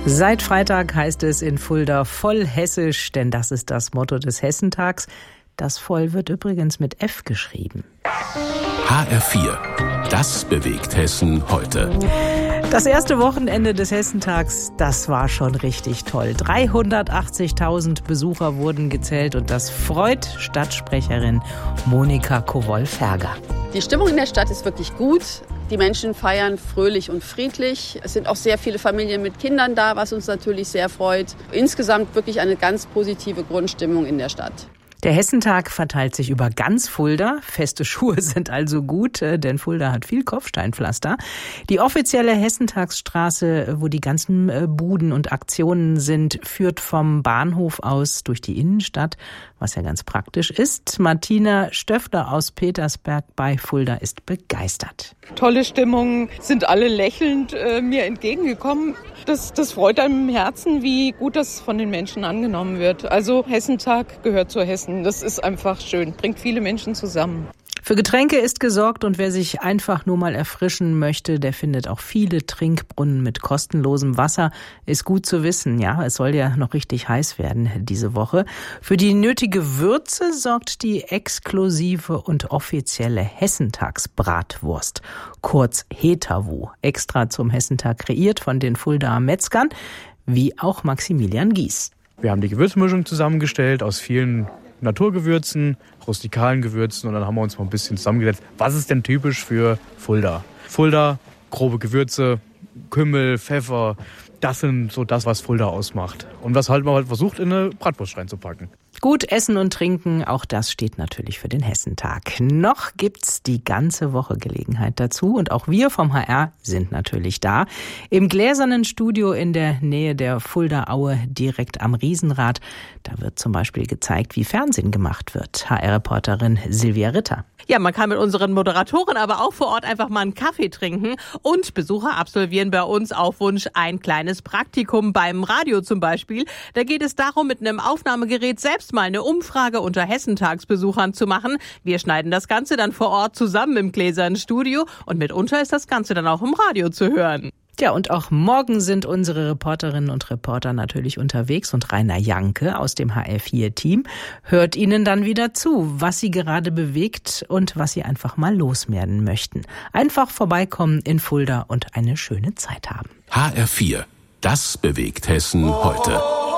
Seit Freitag heißt es in Fulda voll hessisch, denn das ist das Motto des Hessentags. Das Voll wird übrigens mit F geschrieben. HR4, das bewegt Hessen heute. Das erste Wochenende des Hessentags, das war schon richtig toll. 380.000 Besucher wurden gezählt und das freut Stadtsprecherin Monika Kowol-Ferger. Die Stimmung in der Stadt ist wirklich gut. Die Menschen feiern fröhlich und friedlich. Es sind auch sehr viele Familien mit Kindern da, was uns natürlich sehr freut. Insgesamt wirklich eine ganz positive Grundstimmung in der Stadt. Der Hessentag verteilt sich über ganz Fulda. Feste Schuhe sind also gut, denn Fulda hat viel Kopfsteinpflaster. Die offizielle Hessentagsstraße, wo die ganzen Buden und Aktionen sind, führt vom Bahnhof aus durch die Innenstadt, was ja ganz praktisch ist. Martina Stöffler aus Petersberg bei Fulda ist begeistert. Tolle Stimmung, sind alle lächelnd mir entgegengekommen. Das freut einem im Herzen, wie gut das von den Menschen angenommen wird. Also Hessentag gehört zu Hessen. Das ist einfach schön, bringt viele Menschen zusammen. Für Getränke ist gesorgt und wer sich einfach nur mal erfrischen möchte, der findet auch viele Trinkbrunnen mit kostenlosem Wasser. Ist gut zu wissen, ja, es soll ja noch richtig heiß werden diese Woche. Für die nötige Würze sorgt die exklusive und offizielle Hessentagsbratwurst, kurz Hetawu, extra zum Hessentag kreiert von den Fuldaer Metzgern, wie auch Maximilian Gies. Wir haben die Gewürzmischung zusammengestellt aus vielen Naturgewürzen, rustikalen Gewürzen und dann haben wir uns mal ein bisschen zusammengesetzt. Was ist denn typisch für Fulda? Fulda, grobe Gewürze, Kümmel, Pfeffer, das sind so das, was Fulda ausmacht. Und was halt man halt versucht, in eine Bratwurst reinzupacken. Gut essen und trinken, auch das steht natürlich für den Hessentag. Noch gibt's die ganze Woche Gelegenheit dazu und auch wir vom HR sind natürlich da. Im gläsernen Studio in der Nähe der Fulda-Aue, direkt am Riesenrad, da wird zum Beispiel gezeigt, wie Fernsehen gemacht wird. HR-Reporterin Silvia Ritter. Ja, man kann mit unseren Moderatoren aber auch vor Ort einfach mal einen Kaffee trinken und Besucher absolvieren bei uns auf Wunsch ein kleines Praktikum beim Radio zum Beispiel. Da geht es darum, mit einem Aufnahmegerät selbst mal eine Umfrage unter Hessentagsbesuchern zu machen. Wir schneiden das Ganze dann vor Ort zusammen im gläsernen Studio und mitunter ist das Ganze dann auch im Radio zu hören. Ja, und auch morgen sind unsere Reporterinnen und Reporter natürlich unterwegs und Rainer Janke aus dem HR4-Team hört ihnen dann wieder zu, was sie gerade bewegt und was sie einfach mal loswerden möchten. Einfach vorbeikommen in Fulda und eine schöne Zeit haben. HR4, das bewegt Hessen heute.